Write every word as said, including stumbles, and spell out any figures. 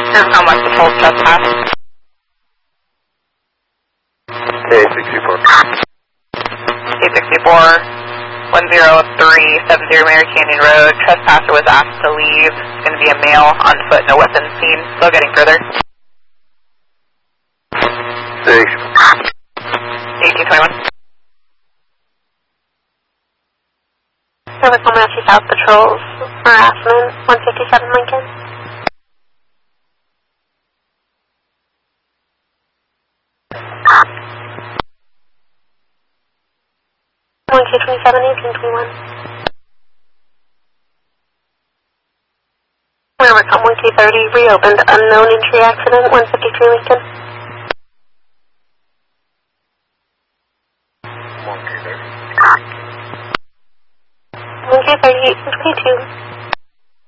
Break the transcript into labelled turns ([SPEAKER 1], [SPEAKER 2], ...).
[SPEAKER 1] How much patrol trespass?
[SPEAKER 2] A sixty-four.
[SPEAKER 1] A sixty-four, one zero three seven zero Mary Canyon Road. Trespasser was asked to leave. It's going to be a male on foot, no weapons seen. Still getting further.
[SPEAKER 2] Six.
[SPEAKER 1] eighteen twenty-one.
[SPEAKER 3] Service Comanche South Patrols, harassment, one fifty-seven Lincoln. one K twenty-seven, eighteen twenty-one. Where we come one K thirty, reopened, unknown entry accident, one fifty-three Lincoln.